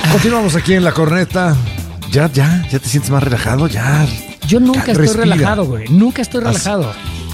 Continuamos aquí en La Corneta. Ya te sientes más relajado, ya. Yo nunca estoy relajado, güey. Nunca estoy relajado.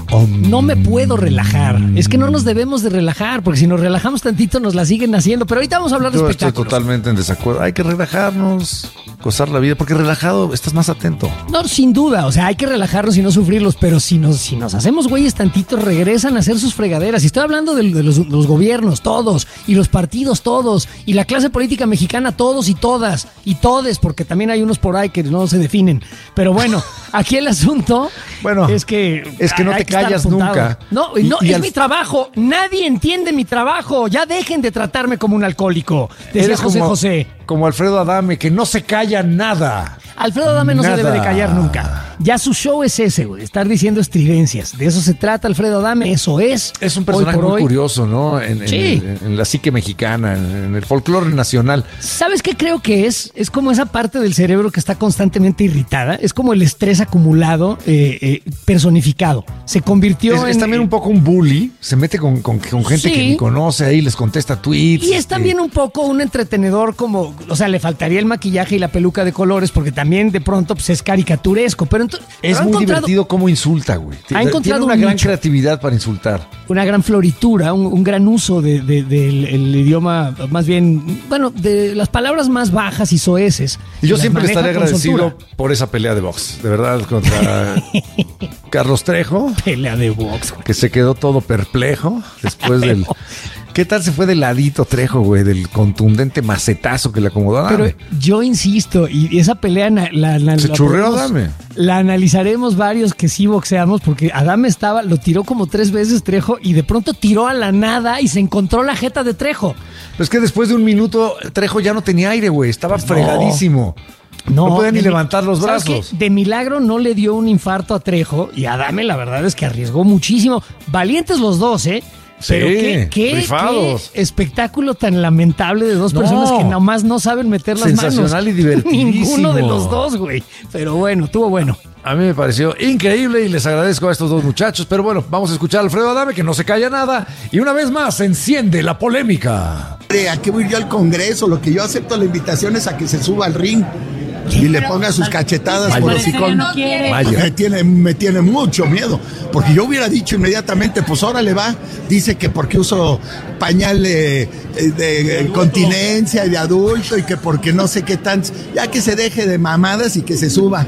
No me puedo relajar. Es que no nos debemos de relajar, porque si nos relajamos tantito nos la siguen haciendo. Pero ahorita vamos a hablar de espectáculos. Estoy totalmente en desacuerdo. Hay que relajarnos, gozar la vida, porque relajado estás más atento. No, sin duda. O sea, hay que relajarnos y no sufrirlos. Pero si nos hacemos güeyes tantitos, regresan a hacer sus fregaderas. Y estoy hablando de los gobiernos, todos. Y los partidos, todos. Y la clase política mexicana, todos y todas. Y todes, porque también hay unos por ahí que no se definen. Pero bueno, aquí el asunto es que no te callas nunca. No, es mi trabajo. Nadie entiende mi trabajo. Ya dejen de tratarme como un alcohólico. Decía José. Como Alfredo Adame, que no se calla nada. Alfredo Adame no se debe de callar nunca. Ya su show es ese, güey. Estar diciendo estridencias. De eso se trata Alfredo Adame. Eso es. Es un personaje muy curioso, ¿no? En la psique mexicana, en el folclore nacional. ¿Sabes qué creo que es? Es como esa parte del cerebro que está constantemente irritada. Es como el estrés acumulado, personificado. Se convirtió es también un poco un bully. Se mete con gente que ni conoce ahí, les contesta tweets. Y es también un poco un entretenedor como... O sea, le faltaría el maquillaje y la peluca de colores porque también de pronto pues, es caricaturesco. Pero es muy divertido cómo insulta, güey. Tiene una gran creatividad para insultar. Una gran floritura, un gran uso del idioma, más bien, bueno, de las palabras más bajas y soeces. Y yo siempre le estaré agradecido por esa pelea de box, de verdad, contra Carlos Trejo. Pelea de box, güey. Que se quedó todo perplejo después del... ¿Qué tal se fue de ladito Trejo, güey? Del contundente macetazo que le acomodó a Adame. Pero yo insisto, y esa pelea se churreó Adame. La analizaremos varios que sí boxeamos, porque Adame lo tiró como 3 veces Trejo y de pronto tiró a la nada y se encontró la jeta de Trejo. Pero es que después de un minuto Trejo ya no tenía aire, güey. Estaba fregadísimo. No podía ni levantar los brazos. De milagro no le dio un infarto a Trejo y Adame la verdad es que arriesgó muchísimo. Valientes los dos, ¿eh? Pero qué espectáculo tan lamentable de dos personas que nomás no saben meter las manos. Sensacional y divertidísimo. Ninguno de los dos, güey. Pero bueno, estuvo bueno. A mí me pareció increíble y les agradezco a estos dos muchachos. Pero bueno, vamos a escuchar a Alfredo Adame, que no se calla nada. Y una vez más, se enciende la polémica. ¿A qué voy yo al Congreso? Lo que yo acepto la invitación es a que se suba al ring y le ponga sus cachetadas por hocicón. No quiere. Me tiene mucho miedo, porque yo hubiera dicho inmediatamente, pues órale va, dice que porque uso pañal de continencia y de adulto y que porque no sé qué tanto, ya que se deje de mamadas y que se suba.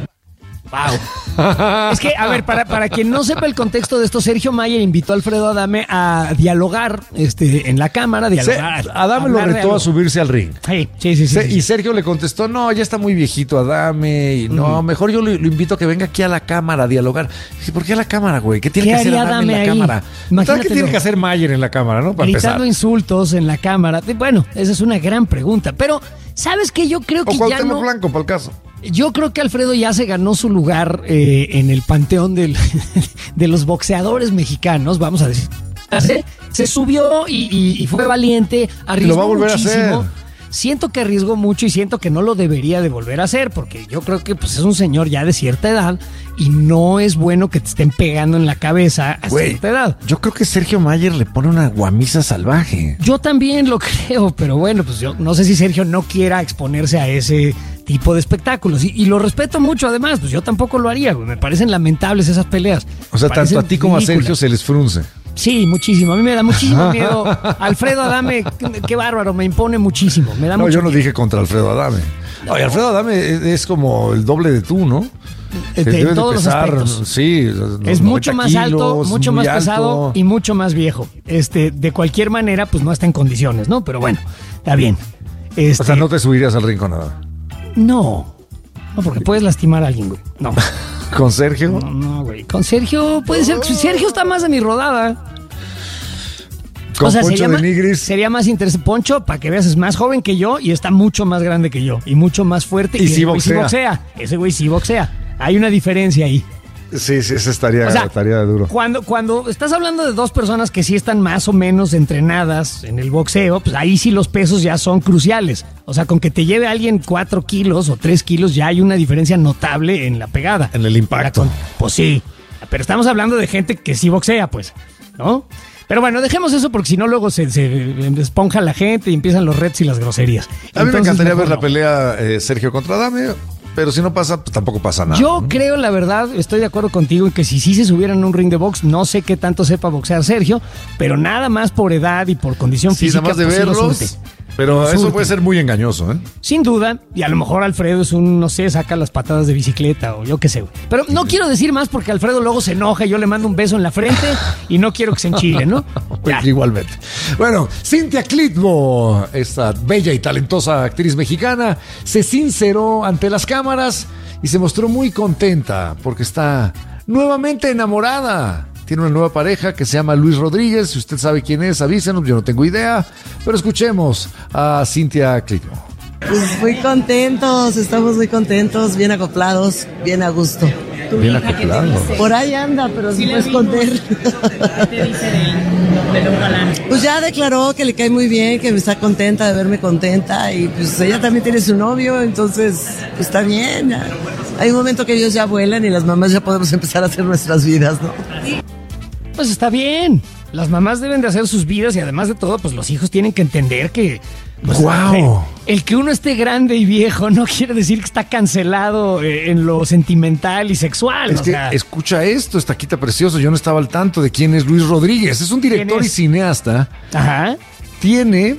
Wow. Es que, a ver, para quien no sepa el contexto de esto, Sergio Mayer invitó a Alfredo Adame a dialogar en la cámara. Adame lo retó a subirse al ring. Sí. Y Sergio le contestó, no, ya está muy viejito Adame, y no, mejor yo lo invito a que venga aquí a la cámara a dialogar. Dije, ¿por qué a la cámara, güey? ¿Qué tiene que hacer Adame en la cámara? ¿Qué tiene que hacer Mayer en la cámara, no? Para gritando insultos en la cámara. Bueno, esa es una gran pregunta, pero ¿sabes qué? Yo creo que ya no... Blanco, para el caso. Yo creo que Alfredo ya se ganó su lugar en el panteón de los boxeadores mexicanos, vamos a decir. Se subió y fue valiente, arriesgó lo va a volver muchísimo. A hacer. Siento que arriesgó mucho y siento que no lo debería de volver a hacer, porque yo creo que pues, es un señor ya de cierta edad y no es bueno que te estén pegando en la cabeza a cierta edad. Yo creo que Sergio Mayer le pone una guamisa salvaje. Yo también lo creo, pero bueno, pues yo no sé si Sergio no quiera exponerse a ese tipo de espectáculos y lo respeto mucho además, pues yo tampoco lo haría, güey. Me parecen lamentables esas peleas. O sea, tanto a ti como a Sergio se les frunce. Sí, muchísimo. A mí me da muchísimo miedo. Alfredo Adame, qué bárbaro, me impone muchísimo. Me da mucho yo no miedo. Dije contra Alfredo Adame. No. Oye, Alfredo Adame es como el doble de tú, ¿no? En todos los aspectos. Sí. Es mucho más alto, mucho más pesado y mucho más viejo. De cualquier manera, pues no está en condiciones, ¿no? Pero bueno, está bien. O sea, no te subirías al ring con nada. No, porque puedes lastimar a alguien, güey. No. ¿Con Sergio? No, güey. Con Sergio puede ser. Sergio está más de mi rodada. Con Poncho de Nigris. Sería más interesante. Poncho, para que veas, es más joven que yo y está mucho más grande que yo. Y mucho más fuerte. Y sí boxea. Ese güey sí boxea. Hay una diferencia ahí. Sí, ese estaría duro. Cuando estás hablando de dos personas que sí están más o menos entrenadas en el boxeo, pues ahí sí los pesos ya son cruciales. O sea, con que te lleve alguien 4 kilos o 3 kilos ya hay una diferencia notable en la pegada. En el impacto. Pues sí, pero estamos hablando de gente que sí boxea, pues, ¿no? Pero bueno, dejemos eso porque si no luego se esponja la gente y empiezan los retos y las groserías. A mí me encantaría ver la pelea Sergio contra Adame, pero si no pasa, pues tampoco pasa nada. Yo creo, la verdad, estoy de acuerdo contigo en que si sí se subieran a un ring de box, no sé qué tanto sepa boxear Sergio, pero nada más por edad y por condición física. Nada más de verlos. Pero eso puede ser muy engañoso, ¿eh? Sin duda, y a lo mejor Alfredo es no sé, saca las patadas de bicicleta o yo qué sé. Pero no quiero decir más porque Alfredo luego se enoja y yo le mando un beso en la frente y no quiero que se enchile, ¿no? Pues igualmente. Bueno, Cynthia Clitbo, esta bella y talentosa actriz mexicana, se sinceró ante las cámaras y se mostró muy contenta porque está nuevamente enamorada. Tiene una nueva pareja que se llama Luis Rodríguez. Si usted sabe quién es, avísenos, yo no tengo idea. Pero escuchemos a Cynthia Clitbo. Pues muy contentos, estamos muy contentos, bien acoplados, bien a gusto. Bien acoplados. Por ahí anda, pero sí puede esconder. ¿Qué te dice de un galán? Pues ya declaró que le cae muy bien, que está contenta de verme contenta. Y pues ella también tiene su novio, entonces pues está bien. Ya. Hay un momento que ellos ya vuelan y las mamás ya podemos empezar a hacer nuestras vidas, ¿no? Pues está bien. Las mamás deben de hacer sus vidas y además de todo, pues los hijos tienen que entender que... Pues, ¡Wow! El que uno esté grande y viejo no quiere decir que está cancelado en lo sentimental y sexual. Es que, escucha esto, Estaquita Precioso, yo no estaba al tanto de quién es Luis Rodríguez. Es un director y cineasta. Ajá. Tiene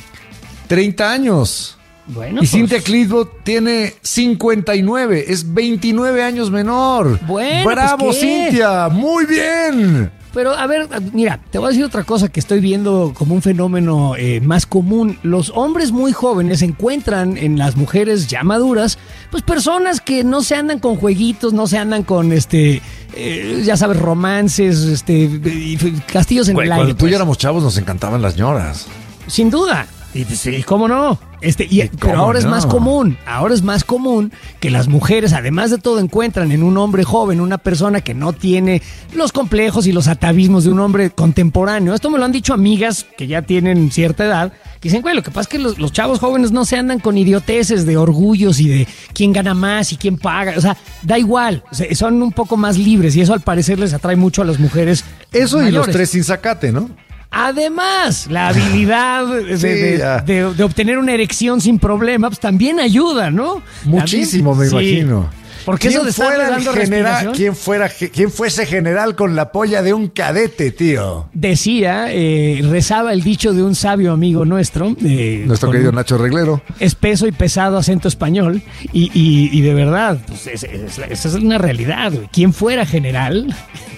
30 años. Bueno, y Cynthia Clitbo tiene 59, es 29 años menor. Bueno, ¡bravo, pues, Cynthia! ¡Muy bien! Pero, a ver, mira, te voy a decir otra cosa que estoy viendo como un fenómeno más común. Los hombres muy jóvenes encuentran en las mujeres ya maduras, pues personas que no se andan con jueguitos, no se andan con, ya sabes, romances, castillos en el aire. Cuando tú y yo éramos chavos nos encantaban las ñoras. Sin duda. Y sí, ¿cómo no? Pero ahora es más común. Ahora es más común que las mujeres, además de todo, encuentran en un hombre joven una persona que no tiene los complejos y los atavismos de un hombre contemporáneo. Esto me lo han dicho amigas que ya tienen cierta edad, que dicen, güey, lo que pasa es que los chavos jóvenes no se andan con idioteces de orgullos y de quién gana más y quién paga. O sea, da igual. O sea, son un poco más libres y eso al parecer les atrae mucho a las mujeres. Eso mayores. Y los tres sin zacate, ¿no? Además, la habilidad de obtener una erección sin problema, pues también ayuda, ¿no? Muchísimo, también, me imagino. Porque eso de estar dando general, ¿quién fuese general con la polla de un cadete, tío? Decía, rezaba el dicho de un sabio amigo nuestro. Nuestro querido Nacho Reglero. Espeso y pesado acento español. Y de verdad, pues, esa es una realidad. ¿Quién fuera general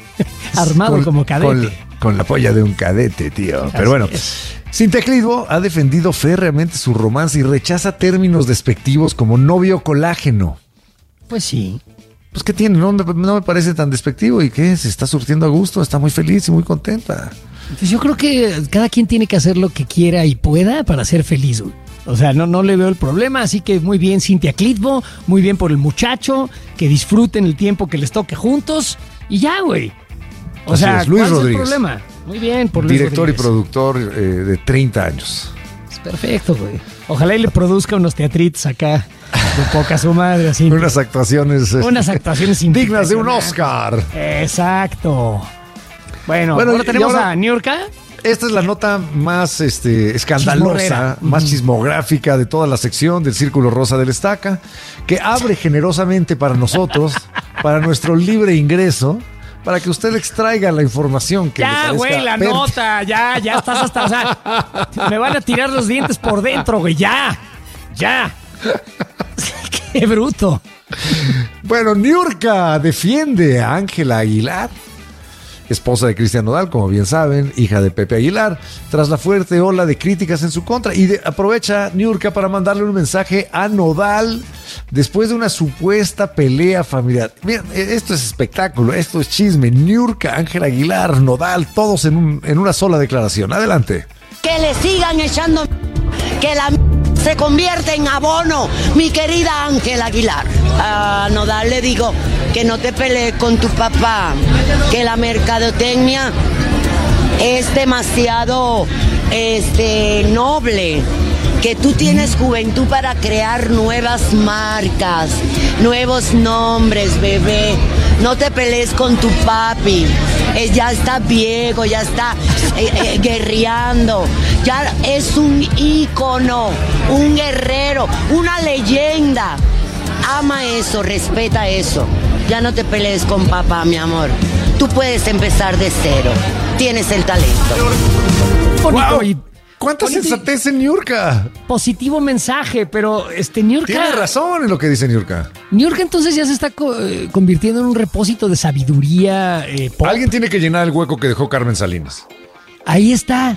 armado como cadete? Con la polla de un cadete, tío. Pero bueno, Cynthia Clitbo ha defendido férreamente su romance y rechaza términos despectivos como novio colágeno. Pues sí. Pues ¿qué tiene? No me parece tan despectivo. ¿Y qué? Se está surtiendo a gusto, está muy feliz y muy contenta. Pues yo creo que cada quien tiene que hacer lo que quiera y pueda para ser feliz, güey. O sea, no le veo el problema, así que muy bien Cynthia Clitbo, muy bien por el muchacho, que disfruten el tiempo que les toque juntos y ya, güey. O sea, es, Luis ¿cuál Rodríguez. Es el problema? Muy bien, por Luis Director Rodríguez. Y productor de 30 años. Es perfecto, güey. Ojalá y le produzca unos teatritos acá de poca su madre, así. Unas actuaciones dignas de un Oscar. Exacto. Bueno, ahora tenemos a Niurka. Esta es la nota más escandalosa, más chismográfica de toda la sección del Círculo Rosa del Estaca, que abre generosamente para nosotros, para nuestro libre ingreso, para que usted extraiga la información que ya, güey, la nota, ya estás hasta, o sea, me van a tirar los dientes por dentro, güey, ya. Qué bruto. Bueno, Niurka defiende a Ángela Aguilar, esposa de Cristian Nodal, como bien saben, hija de Pepe Aguilar, tras la fuerte ola de críticas en su contra. Y aprovecha Niurka para mandarle un mensaje a Nodal después de una supuesta pelea familiar. Miren, esto es espectáculo, esto es chisme. Niurka, Ángela Aguilar, Nodal, todos en una sola declaración. Adelante. Que le sigan echando, que la se convierte en abono, mi querida Ángela Aguilar. A Nodal le digo que no te pelees con tu papá, que la mercadotecnia es demasiado noble, que tú tienes juventud para crear nuevas marcas, nuevos nombres, bebé. No te pelees con tu papi. Ya está viejo, ya está guerreando. Ya es un ícono, un guerrero, una leyenda. Ama eso, respeta eso. Ya no te pelees con papá, mi amor. Tú puedes empezar de cero. Tienes el talento. Wow. ¿Cuánta sensatez en Niurka? Positivo mensaje, pero Niurka... Tiene razón en lo que dice Niurka. Niurka entonces ya se está convirtiendo en un repósito de sabiduría pop. Alguien tiene que llenar el hueco que dejó Carmen Salinas. Ahí está.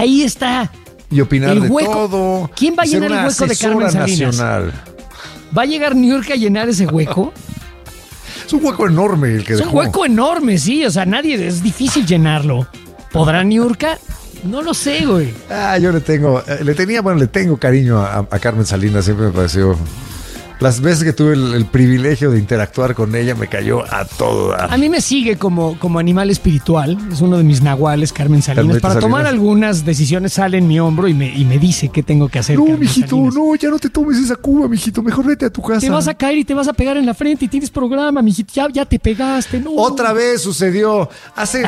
Y opinar el de hueco. todo. ¿Quién va a llenar el hueco de Carmen Salinas? Nacional. ¿Va a llegar Niurka a llenar ese hueco? Es un hueco enorme el que dejó. Es un hueco enorme, sí. O sea, es difícil llenarlo. ¿Podrá Niurka? No lo sé, güey. Yo le tengo cariño a Carmen Salinas. Siempre me pareció... Las veces que tuve el privilegio de interactuar con ella, me cayó a todo dar. A mí me sigue como animal espiritual. Es uno de mis nahuales, Carmen Salinas. Para tomar algunas decisiones sale en mi hombro y me dice qué tengo que hacer. No, Carmen mijito, Salinas. no, ya no te tomes esa cuba, mijito. Mejor vete a tu casa. Te vas a caer y te vas a pegar en la frente y tienes programa, mijito. Ya te pegaste, no. Otra vez sucedió. Hace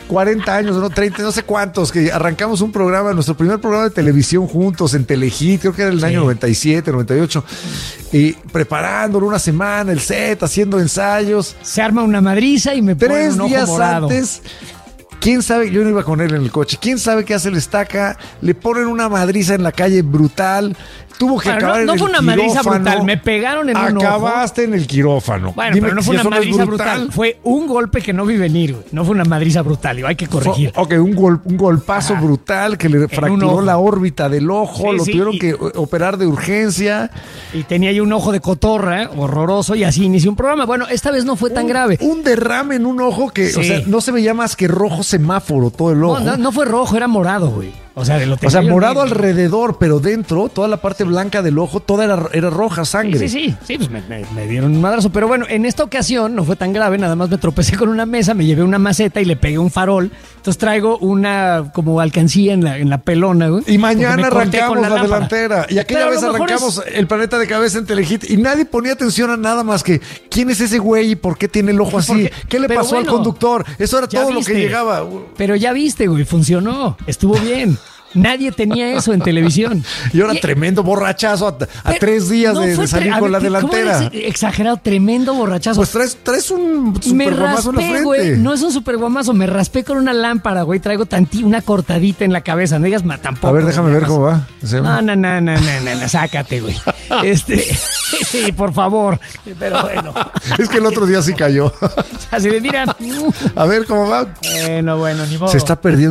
40 años, no 30, no sé cuántos, que arrancamos un programa, nuestro primer programa de televisión juntos en Telehit, creo que era el año 97, 98, y preparándolo una semana, el set, haciendo ensayos. Se arma una madriza y me pone un ojo morado. 3 días antes, quién sabe, yo no iba con él en el coche, quién sabe qué hace el Estaca, le ponen una madriza en la calle brutal. Tuvo que acabar en el quirófano. No fue una madriza brutal, me pegaron en un ojo. Acabaste en el quirófano. Bueno, pero no fue una madriza brutal. Fue un golpe que no vi venir, güey. No fue una madriza brutal, hay que corregir. Un golpazo brutal que le fracturó la órbita del ojo, lo tuvieron que operar de urgencia. Y tenía yo un ojo de cotorra, horroroso, y así inició un programa. Bueno, esta vez no fue tan grave. Un derrame en un ojo que, o sea, no se veía más que rojo semáforo todo el ojo. No fue rojo, era morado, güey. O sea, morado alrededor, pero dentro, toda la parte blanca del ojo, toda era roja sangre. Sí, pues me dieron un madrazo. Pero bueno, en esta ocasión no fue tan grave, nada más me tropecé con una mesa, me llevé una maceta y le pegué un farol. Entonces traigo una como alcancía en la pelona, güey. Y mañana arrancamos la delantera. Y aquella vez arrancamos el Planeta de Cabeza en Telehit y nadie ponía atención a nada más que ¿quién es ese güey y por qué tiene el ojo así? ¿Qué le pasó al conductor? Eso era todo lo que llegaba. Pero ya viste, güey, funcionó. Estuvo bien. Nadie tenía eso en televisión. Y ahora tremendo borrachazo a 3 días de salir con la delantera. Exagerado, tremendo borrachazo. Pues traes un super guamazo en la frente. Güey, no es un super guamazo, me raspé con una lámpara, güey. Traigo una cortadita en la cabeza. No digas tampoco. A ver, déjame ver cómo va. No, sácate, güey. Sí, por favor. Pero bueno. Es que el otro día sí cayó. Así de, mira. A ver cómo va. Bueno, ni modo. Se está perdiendo.